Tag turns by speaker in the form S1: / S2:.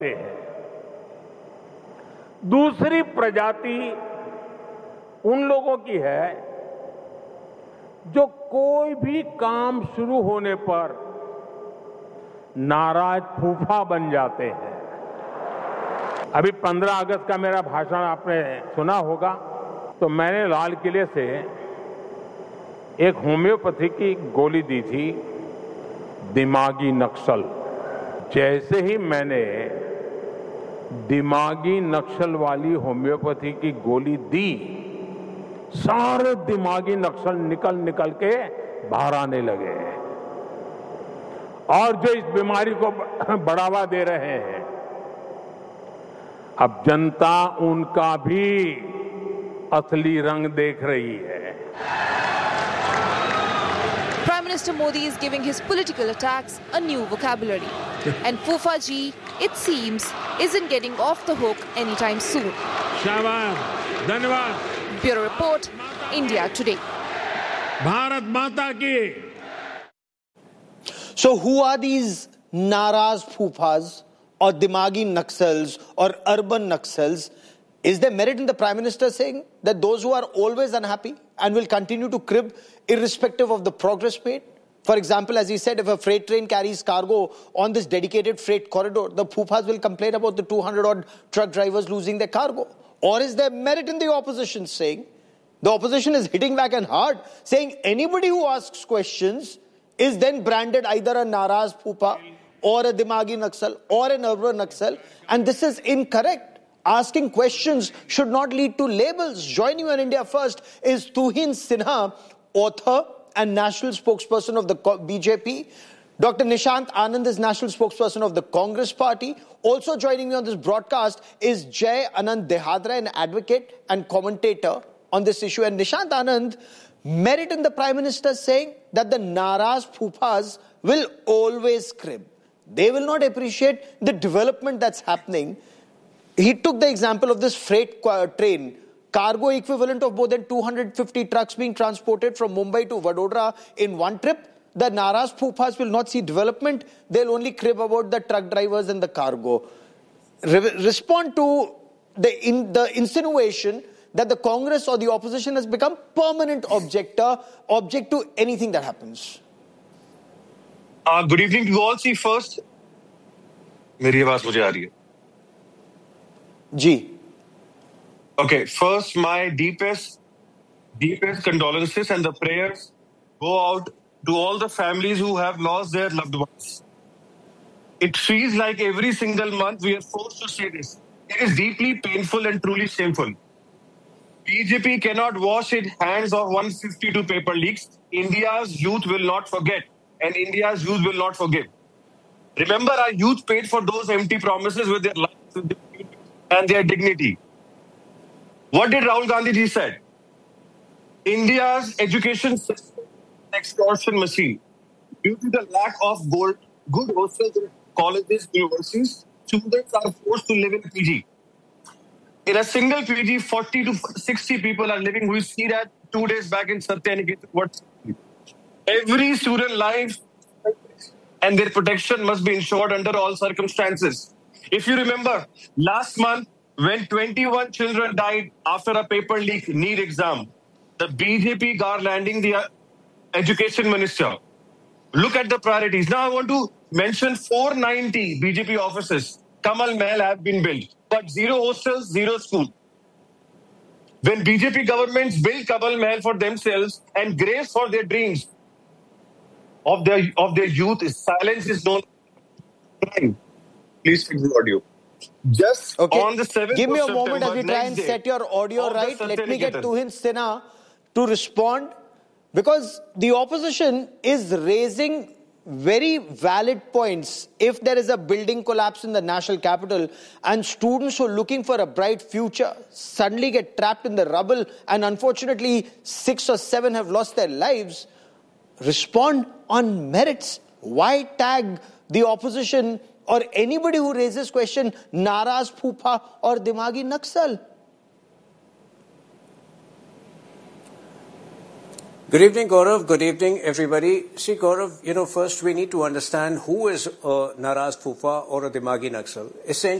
S1: हैं। दूसरी प्रजाति उन लोगों की है जो कोई भी काम शुरू होने पर नाराज फूफा बन जाते हैं। अभी 15 अगस्त का मेरा भाषण आपने सुना होगा, तो मैंने लाल किले से एक होम्योपैथी की गोली दी थी, दिमागी नक्सल। जैसे ही मैंने दिमागी नक्सल वाली होम्योपैथी की गोली दी, सारे दिमागी नक्सल निकल के बाहर आने लगे और जो इस बीमारी को बढ़ावा दे रहे हैं, अब जनता उनका भी असली रंग देख रही है।
S2: Prime Minister Modi is giving his political attacks a new vocabulary. And Fufa ji, it seems, isn't getting off the hook anytime soon.
S3: शाबाश, धन्यवाद।
S2: Bureau Report, India Today.
S3: Bharat माता की।
S4: So who are these naraz Fufas or Dimagi Naxals or urban Naxals? Is there merit in the Prime Minister saying that those who are always unhappy and will continue to crib irrespective of the progress made? For example, as he said, if a freight train carries cargo on this dedicated freight corridor, the Fufas will complain about the 200-odd truck drivers losing their cargo. Or is there merit in the opposition saying, the opposition is hitting back and hard, saying anybody who asks questions is then branded either a naraz Fufa or a Dimagi Naxal or an urban Naxal, and this is incorrect. Asking questions should not lead to labels. Joining you on India First is Tuhin Sinha, author and national spokesperson of the BJP. Dr. Nishant Anand is national spokesperson of the Congress Party. Also joining me on this broadcast is Jay Anand Dehadra, an advocate and commentator on this issue. And Nishant Anand, merit in the Prime Minister saying that the naraz Fufas will always crib. They will not appreciate the development that's happening. He took the example of this freight train, cargo equivalent of more than 250 trucks being transported from Mumbai to Vadodara in one trip. The naraz Fufas will not see development. They'll only crib about the truck drivers and the cargo. Respond to the insinuation that the Congress or the opposition has become permanent object to anything that happens.
S5: Good evening to you all. See, first, मेरी आवाज मुझे आ रही है?
S4: जी.
S5: Okay, first, my deepest condolences and the prayers go out to all the families who have lost their loved ones. It feels like every single month we are forced to say this. It is deeply painful and truly shameful. BJP cannot wash its hands of 152 paper leaks. India's youth will not forget, and India's youth will not forgive. Remember, our youth paid for those empty promises with their lives and their dignity. What did Rahul Gandhi ji said? India's education system is an extortion machine. Due to the lack of good hostels in colleges, universities, students are forced to live in PG. In a single PG, 40 to 60 people are living. We see that 2 days back in Satyanikit. Every student life and their protection must be ensured under all circumstances. If you remember, last month, when 21 children died after a paper leak NEET exam, the BJP garlanding the education minister. Look at the priorities. Now I want to mention 490 BJP offices. Kamal Mahal have been built, but zero hostels, zero school. When BJP governments build Kamal Mahal for themselves and graves for their dreams of their youth, silence is no crime. Please fix the audio. Just on the 7th
S4: Give me a
S5: of
S4: moment as we
S5: September,
S4: try and set your audio right. Let me get Tuhin Sinha to respond, because the opposition is raising very valid points. If there is a building collapse in the national capital and students who are looking for a bright future suddenly get trapped in the rubble and unfortunately 6 or 7 have lost their lives, respond on merits. Why tag the opposition or anybody who raises question naraz Fufa or Dimagi Naxal?
S6: Good evening, Gaurav. Good evening, everybody. See, Gaurav, first we need to understand who is a Naraz Fufa or a Dimagi Naxal. Essentially,